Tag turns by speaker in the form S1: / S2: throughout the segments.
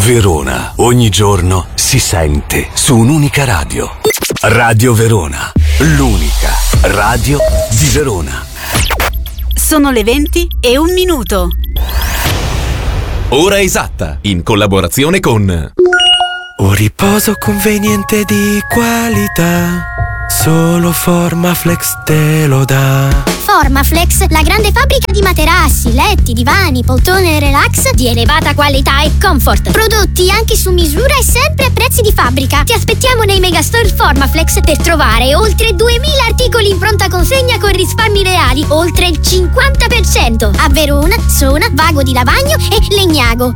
S1: Verona, ogni giorno si sente su un'unica radio. Radio Verona, l'unica radio di Verona.
S2: Sono le 20:01.
S3: Ora esatta, in collaborazione con
S4: Un riposo conveniente di qualità, solo Formaflex te lo dà.
S5: Formaflex, la grande fabbrica di materassi, letti, divani, poltrone relax di elevata qualità e comfort. Prodotti anche su misura e sempre a prezzi di fabbrica. Ti aspettiamo nei megastore Formaflex per trovare oltre 2000 articoli in pronta consegna con risparmi reali, oltre il 50%. A Verona, Sona, Vago di Lavagno e Legnago.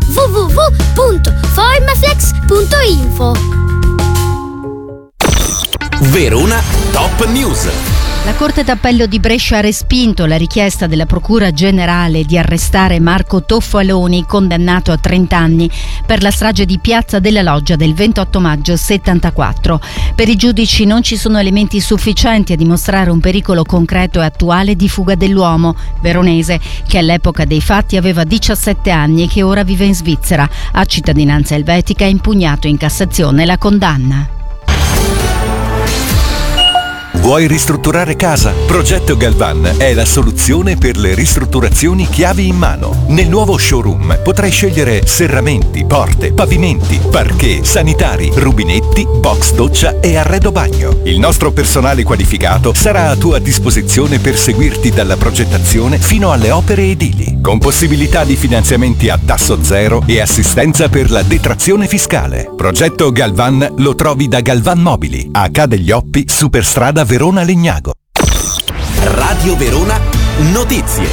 S5: www.formaflex.info.
S3: Verona Top News.
S6: La Corte d'Appello di Brescia ha respinto la richiesta della Procura Generale di arrestare Marco Toffaloni, condannato a 30 anni per la strage di Piazza della Loggia del 28 maggio 74. Per i giudici non ci sono elementi sufficienti a dimostrare un pericolo concreto e attuale di fuga dell'uomo veronese, che all'epoca dei fatti aveva 17 anni e che ora vive in Svizzera. Ha cittadinanza elvetica e ha impugnato in Cassazione la condanna.
S7: Vuoi ristrutturare casa? Progetto Galvan è la soluzione per le ristrutturazioni chiavi in mano. Nel nuovo showroom potrai scegliere serramenti, porte, pavimenti, parquet, sanitari, rubinetti, box doccia e arredo bagno. Il nostro personale qualificato sarà a tua disposizione per seguirti dalla progettazione fino alle opere edili, con possibilità di finanziamenti a tasso zero e assistenza per la detrazione fiscale. Progetto Galvan lo trovi da Galvan Mobili, a Ca' degli Oppi, Superstrada Verona Legnago.
S3: Radio Verona Notizie.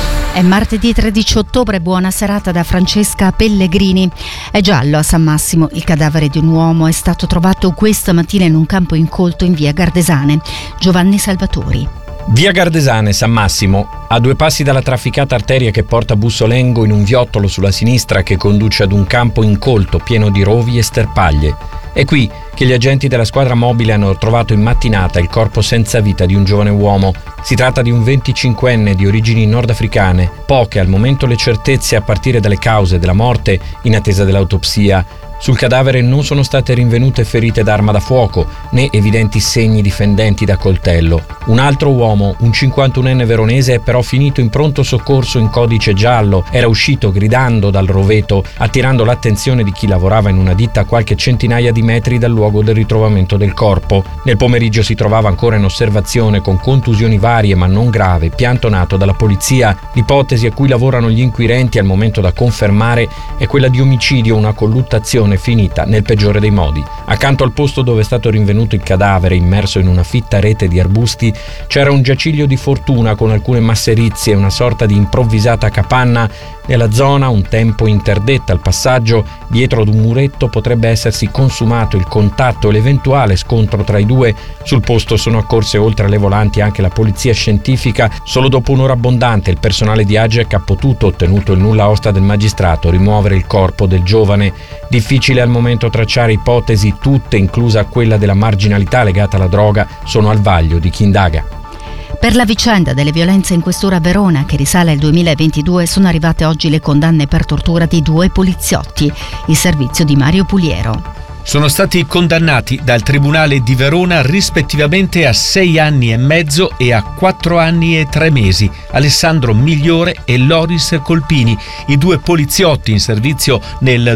S6: È martedì 13 ottobre, buona serata da Francesca Pellegrini. È giallo a San Massimo. Il cadavere di un uomo è stato trovato questa mattina in un campo incolto in via Gardesane. Giovanni Salvatori.
S8: Via Gardesane, San Massimo, a 2 passi dalla trafficata arteria che porta a Bussolengo, in un viottolo sulla sinistra che conduce ad un campo incolto pieno di rovi e sterpaglie. È qui che gli agenti della squadra mobile hanno trovato in mattinata il corpo senza vita di un giovane uomo. Si tratta di un 25enne di origini nordafricane. Poche al momento le certezze a partire dalle cause della morte in attesa dell'autopsia. Sul cadavere non sono state rinvenute ferite d'arma da fuoco né evidenti segni di fendenti da coltello. Un altro uomo, un 51enne veronese, è però finito in pronto soccorso in codice giallo. Era uscito gridando dal roveto, attirando l'attenzione di chi lavorava in una ditta a qualche centinaia di metri dal luogo del ritrovamento del corpo. Nel pomeriggio si trovava ancora in osservazione con contusioni varie ma non grave, piantonato dalla polizia. L'ipotesi a cui lavorano gli inquirenti al momento da confermare è quella di omicidio, una colluttazione finita nel peggiore dei modi. Accanto al posto dove è stato rinvenuto il cadavere, immerso in una fitta rete di arbusti, c'era un giaciglio di fortuna con alcune masserizie e una sorta di improvvisata capanna. Nella zona, un tempo interdetta al passaggio, dietro ad un muretto potrebbe essersi consumato il contatto e l'eventuale scontro tra i due. Sul posto sono accorse, oltre alle volanti, anche la polizia scientifica. Solo dopo un'ora abbondante il personale di AGEC ha potuto, ottenuto il nulla osta del magistrato, rimuovere il corpo del giovane. Difficile al momento tracciare ipotesi, tutte, inclusa quella della marginalità legata alla droga, sono al vaglio di chi indaga.
S6: Per la vicenda delle violenze in questura a Verona, che risale al 2022, sono arrivate oggi le condanne per tortura di 2 poliziotti. Il servizio di Mario Puliero.
S9: Sono stati condannati dal Tribunale di Verona rispettivamente a 6 anni e mezzo e a 4 anni e 3 mesi Alessandro Migliore e Loris Colpini, i 2 poliziotti in servizio nel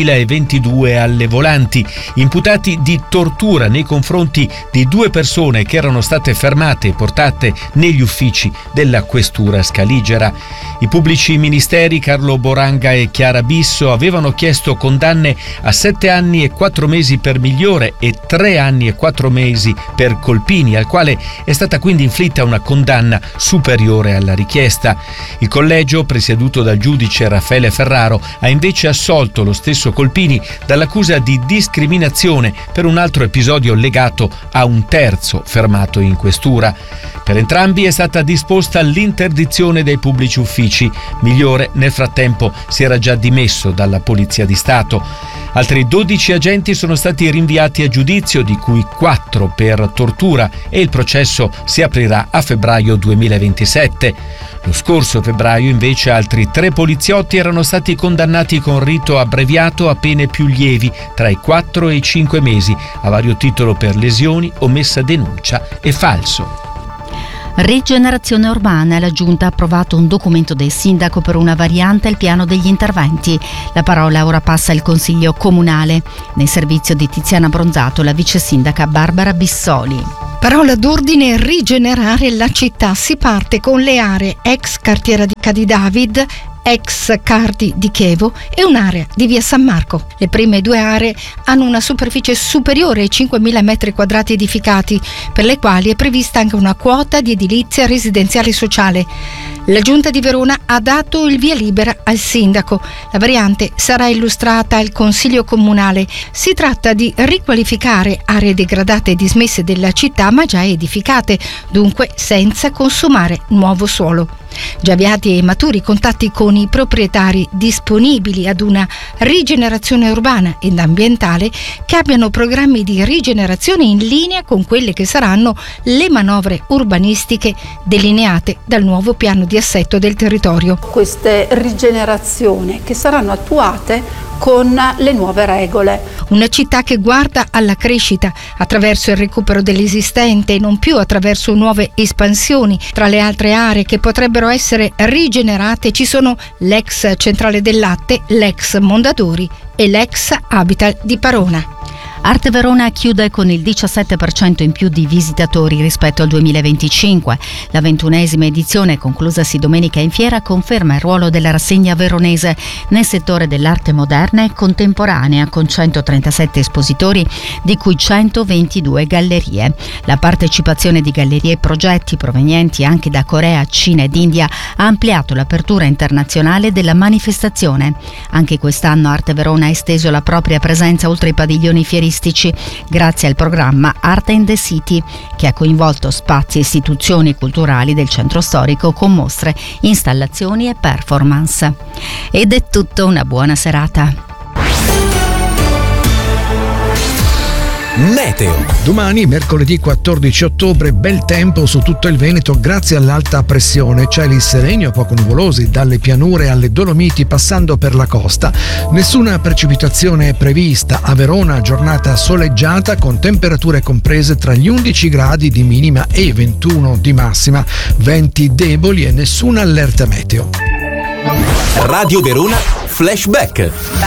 S9: 2022 alle volanti, imputati di tortura nei confronti di 2 persone che erano state fermate e portate negli uffici della questura scaligera. I pubblici ministeri Carlo Boranga e Chiara Bisso avevano chiesto condanne a 7 anni e 4 mesi per Migliore e 3 anni e 4 mesi per Colpini, al quale è stata quindi inflitta una condanna superiore alla richiesta. Il collegio, presieduto dal giudice Raffaele Ferraro, ha invece assolto lo stesso Colpini dall'accusa di discriminazione per un altro episodio legato a un terzo fermato in questura. Per entrambi è stata disposta l'interdizione dei pubblici uffici. Migliore nel frattempo si era già dimesso dalla Polizia di Stato. Altri 12 agenti detenenti sono stati rinviati a giudizio, di cui 4 per tortura, e il processo si aprirà a febbraio 2027. Lo scorso febbraio invece altri 3 poliziotti erano stati condannati con rito abbreviato a pene più lievi, tra i 4 e i 5 mesi, a vario titolo per lesioni, omessa denuncia e falso.
S6: Rigenerazione urbana. La Giunta ha approvato un documento del sindaco per una variante al piano degli interventi. La parola ora passa al Consiglio Comunale. Nel servizio di Tiziana Bronzato, la vice sindaca Barbara Bissoli.
S10: Parola d'ordine: rigenerare la città. Si parte con le aree ex cartiera di Cadi David, ex Cardi di Chievo e un'area di via San Marco. Le prime 2 aree hanno una superficie superiore ai 5.000 metri quadrati edificati, per le quali è prevista anche una quota di edilizia residenziale sociale. La Giunta di Verona ha dato il via libera al sindaco. La variante sarà illustrata al Consiglio Comunale. Si tratta di riqualificare aree degradate e dismesse della città ma già edificate, dunque senza consumare nuovo suolo. Già avviati e maturi contatti con i proprietari disponibili ad una rigenerazione urbana ed ambientale che abbiano programmi di rigenerazione in linea con quelle che saranno le manovre urbanistiche delineate dal nuovo piano di assetto del territorio.
S11: Queste rigenerazioni che saranno attuate con le nuove regole.
S10: Una città che guarda alla crescita attraverso il recupero dell'esistente e non più attraverso nuove espansioni. Tra le altre aree che potrebbero essere rigenerate ci sono l'ex Centrale del Latte, l'ex Mondadori e l'ex Habitat di Parona.
S6: Arte Verona chiude con il 17% in più di visitatori rispetto al 2025. La 21esima edizione, conclusasi domenica in fiera, conferma il ruolo della rassegna veronese nel settore dell'arte moderna e contemporanea, con 137 espositori, di cui 122 gallerie. La partecipazione di gallerie e progetti provenienti anche da Corea, Cina ed India ha ampliato l'apertura internazionale della manifestazione. Anche quest'anno Arte Verona ha esteso la propria presenza oltre i padiglioni fieristici grazie al programma Art in the City, che ha coinvolto spazi e istituzioni culturali del centro storico con mostre, installazioni e performance. Ed è tutto, una buona serata.
S3: Meteo.
S12: Domani, mercoledì 14 ottobre, bel tempo su tutto il Veneto grazie all'alta pressione. Cieli sereni o poco nuvolosi dalle pianure alle Dolomiti passando per la costa. Nessuna precipitazione prevista. A Verona giornata soleggiata con temperature comprese tra gli 11 gradi di minima e i 21 di massima. Venti deboli e nessuna allerta meteo.
S3: Radio Verona Flashback.